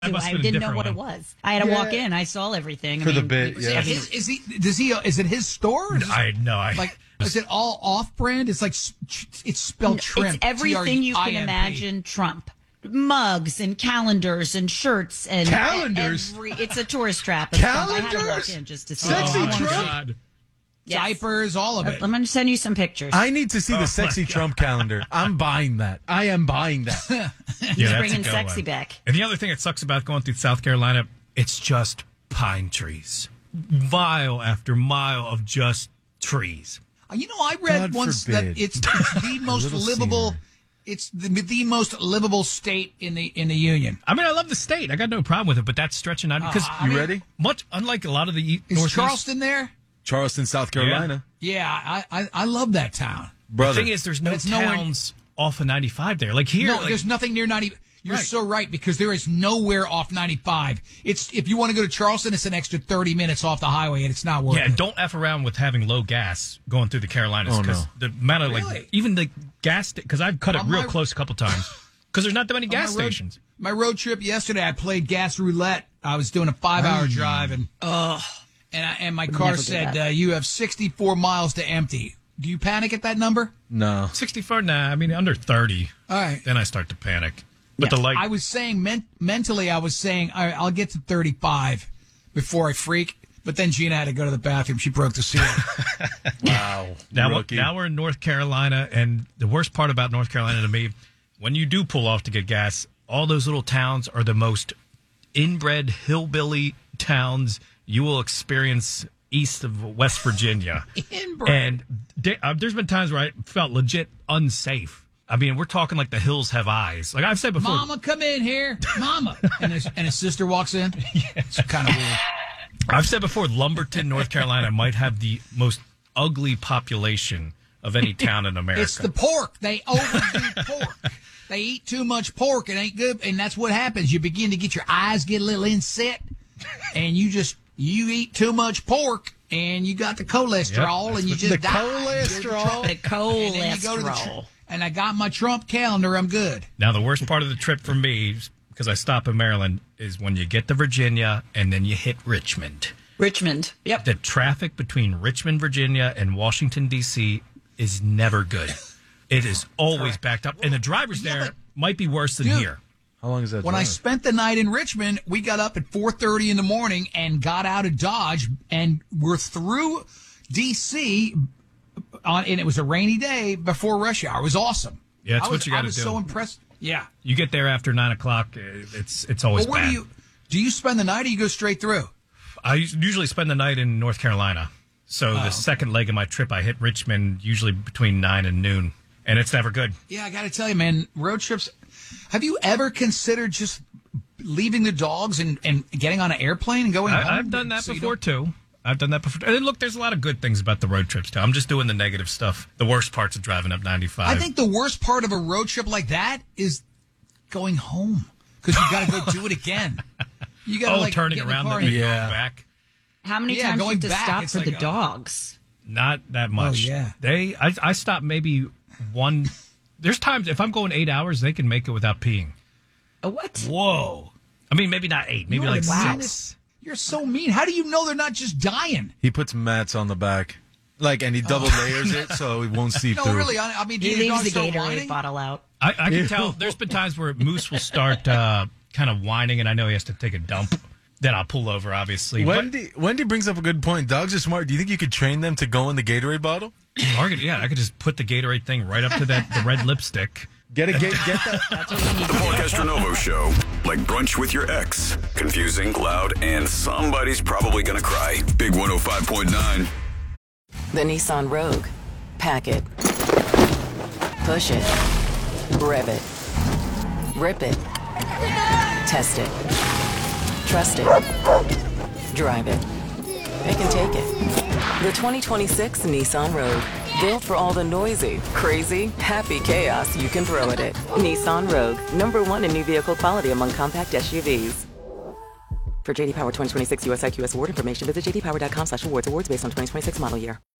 I didn't know what it was. I had to walk in. I saw everything. For the bit, yeah. Is it his store? Is it all off-brand? It's like it's spelled Trimp. It's everything you can imagine. Trump mugs and calendars and shirts and calendars. It's a tourist trap. Calendars. I had to walk in just to see. Sexy Trump. Yes. Diapers, all of it. I'm going to send you some pictures. I need to see the sexy Trump calendar. I'm buying that. I am buying that. He's bringing sexy back. And the other thing that sucks about going through South Carolina, it's just pine trees. Mile after mile of just trees. I read once that it's the most livable. It's the most livable state in the union. I mean, I love the state. I got no problem with it, but that's stretching out because you ready? Much unlike a lot of the Is Charleston there? Charleston, South Carolina. Yeah, I love that town. Brother. The thing is, there's no towns off of 95 there. Like here, there's nothing near 90. You're so right, because there is nowhere off 95. If you want to go to Charleston, it's an extra 30 minutes off the highway, and it's not worth it. Yeah, and don't F around with having low gas going through the Carolinas, because the amount of even the gas, because I've cut it real close a couple times, because there's not that many gas stations. My road trip yesterday, I played gas roulette. I was doing a 5-hour drive, and my car said, you have 64 miles to empty. Do you panic at that number? No. 64? Nah, I mean, under 30. All right. Then I start to panic. But I was saying, mentally, I was saying, all right, I'll get to 35 before I freak. But then Gina had to go to the bathroom. She broke the seal. Wow. Now we're in North Carolina, and the worst part about North Carolina to me, when you do pull off to get gas, all those little towns are the most inbred hillbilly towns you will experience east of West Virginia. And there's been times where I felt legit unsafe. I mean, we're talking like the hills have eyes. Like I've said before. Mama, come in here. Mama. and his sister walks in. Yeah. It's kind of weird. I've said before, Lumberton, North Carolina might have the most ugly population of any town in America. It's the pork. They overdo pork. They eat too much pork. It ain't good. And that's what happens. You begin to get your eyes get a little inset, and you eat too much pork, and you got the cholesterol, and you just die. The cholesterol. And I got my Trump calendar. I'm good. Now, the worst part of the trip for me, because I stop in Maryland, is when you get to Virginia and then you hit Richmond. Richmond, yep. The traffic between Richmond, Virginia, and Washington, D.C. is never good. It is always backed up. And the drivers there might be worse than here. How long is that When I spent the night in Richmond, we got up at 4:30 in the morning and got out of Dodge, and we're through D.C., and it was a rainy day before rush hour. It was awesome. Yeah, that's what you got to do. I was so impressed. Yeah. You get there after 9 o'clock, it's always bad. Do you spend the night or you go straight through? I usually spend the night in North Carolina. So the second leg of my trip, I hit Richmond usually between 9 and noon, and it's never good. Yeah, I got to tell you, man, road trips. Have you ever considered just leaving the dogs and getting on an airplane and going home? I've done that before, too. I've done that before. And look, there's a lot of good things about the road trips, too. I'm just doing the negative stuff. The worst parts of driving up 95. I think the worst part of a road trip like that is going home, because you got to go do it again. You got to turning around and going back. How many times do you have to stop for the dogs? Not that much. Oh, yeah. I stop maybe one. There's times if I'm going 8 hours, they can make it without peeing. What? Whoa. I mean, maybe not 8, maybe like 6. You're so mean. How do you know they're not just dying? He puts mats on the back. And he double layers it so it won't seep through. No, really. I mean, he leaves the Gatorade bottle out. I can tell. There's been times where Moose will start kind of whining, and I know he has to take a dump. Then I'll pull over, obviously. Wendy brings up a good point. Dogs are smart. Do you think you could train them to go in the Gatorade bottle? I could just put the Gatorade thing right up to the red lipstick. Get that. That's what you need. The Mark Castronovo Show, like brunch with your ex. Confusing, loud, and somebody's probably going to cry. Big 105.9. The Nissan Rogue. Pack it. Push it. Rev it. Rip it. Test it. Trust it. Drive it. They can take it. The 2026 Nissan Rogue. Built for all the noisy, crazy, happy chaos you can throw at it. Nissan Rogue. #1 in new vehicle quality among compact SUVs. For JD Power 2026 US IQS award information, visit jdpower.com/awards. Awards based on 2026 model year.